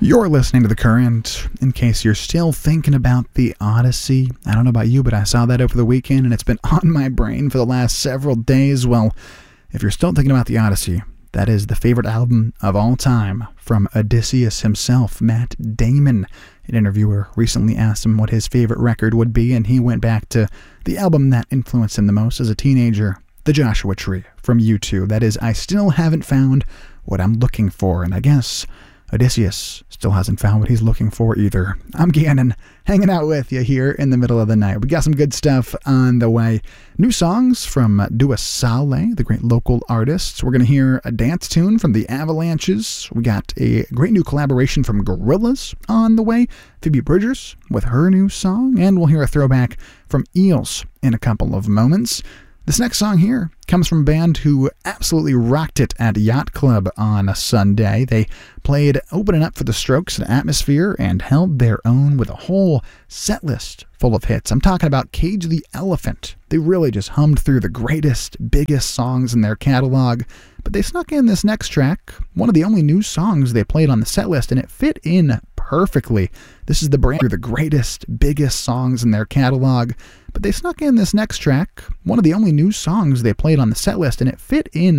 You're listening to The Current. In case you're still thinking about the Odyssey, I don't know about you, but I saw that over the weekend and it's been on my brain for the last several days. Well, if you're still thinking about the Odyssey, that is the favorite album of all time from Odysseus himself, Matt Damon. An interviewer recently asked him what his favorite record would be, and he went back to the album that influenced him the most as a teenager, The Joshua Tree from U2. That is, I still haven't found what I'm looking for, and I guess Odysseus still hasn't found what he's looking for either. I'm Gannon, hanging out with you here in the middle of the night. We got some good stuff on the way. New songs from Dua Saleh, the great local artists. We're going to hear a dance tune from the Avalanches. We got a great new collaboration from Gorillaz on the way. Phoebe Bridgers with her new song. And we'll hear a throwback from Eels in a couple of moments. This next song here comes from a band who absolutely rocked it at Yacht Club on a Sunday. They played opening up for the Strokes at Atmosphere and held their own with a whole set list full of hits. I'm talking about Cage the Elephant. They really just hummed through the greatest, biggest songs in their catalog, but they snuck in this next track, one of the only new songs they played on the set list, and it fit in perfectly. This is the brand through the greatest, biggest songs in their catalog, but they snuck in this next track, one of the only new songs they played on the set list, and it fit in